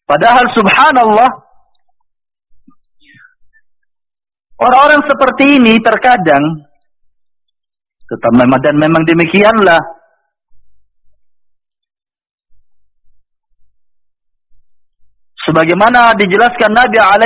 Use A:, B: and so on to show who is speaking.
A: Padahal subhanallah, orang-orang seperti ini terkadang, dan memang demikianlah, sebagaimana dijelaskan Nabi